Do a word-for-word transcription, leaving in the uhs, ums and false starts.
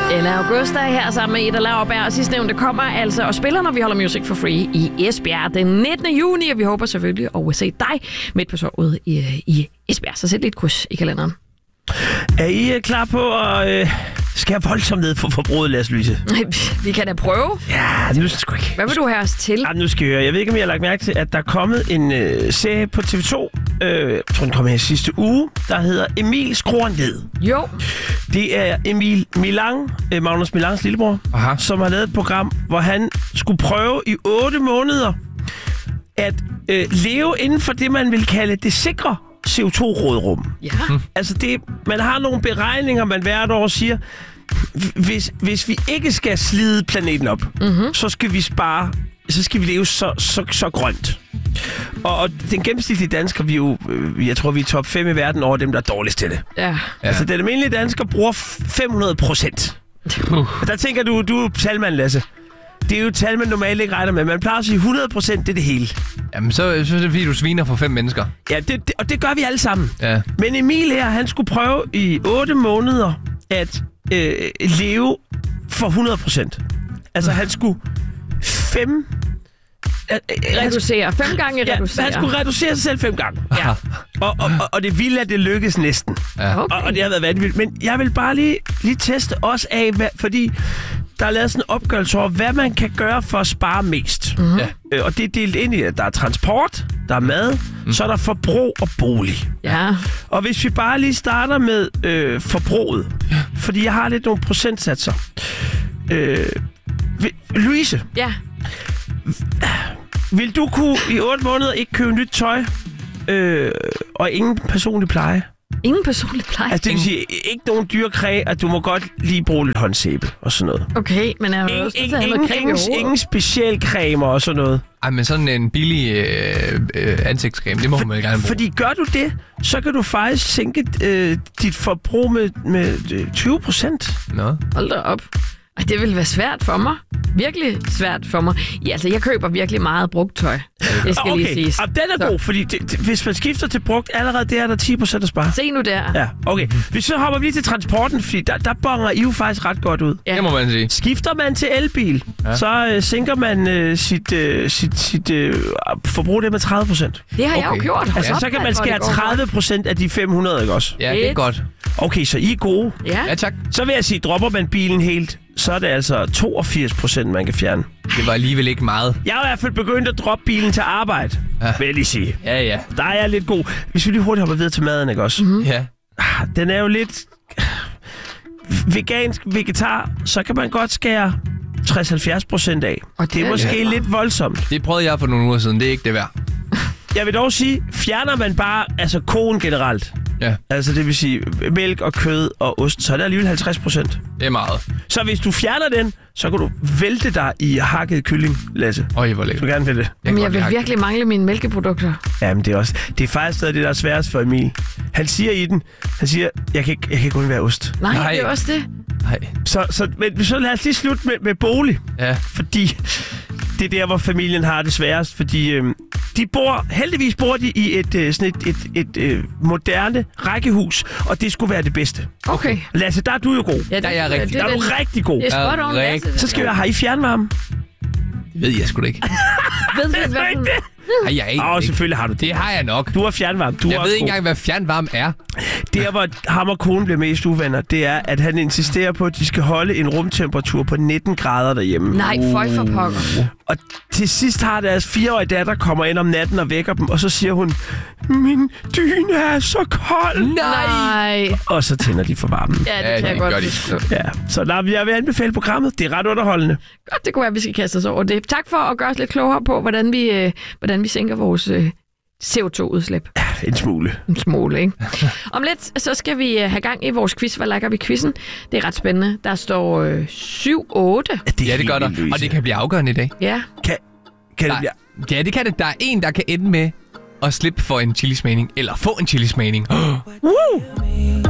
Ella Augusta er her sammen med Ida Lauerberg, og sidstnævnte kommer altså og spiller, når vi holder Music for Free i Esbjerg den nittende juni, og vi håber selvfølgelig at se dig midt på sovet i, i Esbjerg. Så sæt lidt kryds i kalenderen. Er I klar på at øh, skære voldsomt ned for forbruget, Lars Louise? Vi kan da prøve. Ja, nu skal jeg ikke. Hvad vil du have os til? Ja, nu skal jeg høre. Jeg ved ikke, om I har lagt mærke til, at der er kommet en øh, serie på T V to, øh, jeg tror, den kom her sidste uge, der hedder Emil skruer ned. Jo. Det er Emil Milang, øh, Magnus Milans lillebror, Aha. som har lavet et program, hvor han skulle prøve i otte måneder at øh, leve inden for det, man vil kalde det sikre C O to rådrum. Ja. Hmm. Altså, det, man har nogle beregninger, man hvert år siger, hvis, hvis vi ikke skal slide planeten op, mm-hmm. så skal vi spare, så skal vi leve så, så, så grønt. Og, og den gennemsnitlige dansker, vi jo, jeg tror, vi er top fem i verden over dem, der er dårligst til det. Ja. Ja. Altså, den almindelige dansker bruger fem hundrede procent. Uh. Der tænker du, du er talmand, Lasse. Det er jo et tal, man normalt ikke regner med. Man plejer at sige hundrede procent, det er det hele. Jamen, så, så er det fordi, du sviner for fem mennesker. Ja, det, det, og det gør vi alle sammen. Ja. Men Emil her, han skulle prøve i otte måneder at øh, leve for hundrede procent. Altså, han skulle fem... Øh, Reducere. Fem gange ja, reducere. Han skulle reducere sig selv fem gange. Ja. Og, og, og, og det vilde er, at det lykkes næsten. Ja. Okay. Og, og det har været vanvittigt. Men jeg vil bare lige, lige teste også af, hvad, fordi der er lavet sådan en opgørelse over, hvad man kan gøre for at spare mest. Mm-hmm. Ja. Øh, og det er delt ind i, at der er transport, der er mad, mm. så er der forbrug og bolig. Ja. Og hvis vi bare lige starter med øh, forbruget, fordi jeg har lidt nogle procentsatser. Øh, Louise, Ja. vil du kunne i otte måneder ikke købe nyt tøj øh, og ingen personlig pleje? Ingen personlig pleje. Altså det vil sige, ikke nogen dyrekræ, at du må godt lige bruge lidt håndsæbe og sådan noget. Okay, men er Ingen, også ingen, ingen, ingen, ingen, ingen speciel cremer og sådan noget. Ej, men sådan en billig øh, øh, ansigtscreme, det må man gerne bruge. Fordi gør du det, så kan du faktisk sænke øh, dit forbrug med, med øh, tyve procent. Nå. Hold da op. Ej, det vil være svært for mig. Virkelig svært for mig. Ja, altså, jeg køber virkelig meget brugt tøj. Det skal Okay, lige siges. og den er Så. god, fordi det, det, hvis man skifter til brugt, allerede der er der ti procent at spare. Se nu der. Ja, okay. Hvis så hopper vi lige til transporten, fordi der, der bonger I jo faktisk ret godt ud. Ja. Det må man sige. Skifter man til elbil, ja. så øh, sænker man øh, sit, øh, sit, sit øh, forbrug det med tredive procent. Det har jeg Okay. jo gjort. Altså, Hold så op, kan man hvor det skære går godt. tredive procent af de fem hundrede, ikke også? Ja, det er godt. Okay, så I er gode. Ja. Ja, tak. Så vil jeg sige, dropper man bilen helt, så er det altså toogfirs procent, man kan fjerne. Det var alligevel ikke meget. Jeg har i hvert fald begyndt at droppe bilen til arbejde, ja. vil jeg lige sige. Ja, ja. Der er jeg lidt god. Hvis vi lige hurtigt hopper videre til maden, ikke også? Mm-hmm. Ja. Den er jo lidt vegansk, vegetar, så kan man godt skære tres til halvfjerds procent af. Og det det er er måske ja. lidt voldsomt. Det prøvede jeg for nogle uger siden. Det er ikke det værd. Jeg vil dog sige, fjerner man bare altså koen generelt, Ja, altså det vil sige mælk og kød og ost, så er det alligevel halvtreds procent. det er meget. Så hvis du fjerner den, så kan du vælte dig i hakket kylling, Lasse. Øj, hvor Du lækkert. gerne vil det. kan Men godt jeg vil lide virkelig mangle mine mælkeprodukter. Jamen det er også, det er faktisk noget af det, der er sværest for Emil. Han siger i den, han siger, jeg kan ikke, jeg kan ikke undvære ost. Nej, Nej. det er også det. Nej. Så, så, men så lad os lige slutte med, med bolig. Ja. Fordi det er der, hvor familien har det sværest. Fordi øh, de bor, heldigvis bor de i et, øh, sådan et, et, et øh, moderne rækkehus, og det skulle være det bedste. Okay. Lasse, der er du jo god. Ja, Der er jeg rigtig- Der er du rigtig god. Det er spot on, Ja, Lasse. Så skal vi have i fjernvarme. Det ved jeg sgu da ikke. Ved du, hvad ikke for- det? Har jeg ikke. Åh, selvfølgelig har du det. Det har jeg nok. Du har fjernvarme. Du er Jeg også ved ikke god. engang, hvad fjernvarme er. Der, hvor ham og konen bliver mest uvenner, det er, at han insisterer på, at de skal holde en rumtemperatur på nitten grader derhjemme. Nej, føj for pokker. Og til sidst har deres fireårige datter kommer ind om natten og vækker dem, og så siger hun, min dyne er så kold. Nej. Og så tænder de for varmen. Ja, det Ja, kan jeg det godt gør de. forstå. Ja, så der, jeg vil anbefale programmet. Det er ret underholdende. Godt, det kunne være, at vi skal kaste os over det. Tak for at gøre os lidt klogere på, hvordan vi, øh, hvordan vi sænker vores øh, C O to udslip. En smule. En smule, ikke? Om lidt, så skal vi øh, have gang i vores quiz. Hvad lægger vi quizzen? Det er ret spændende. Der står øh, syv otte. Det Ja, det gør der. Og det kan blive afgørende i dag. Ja. Kan, kan det Der, blive... ja, det kan det. Der er en, der kan ende med at slippe for en chilismagning, eller få en chilismagning. Woo!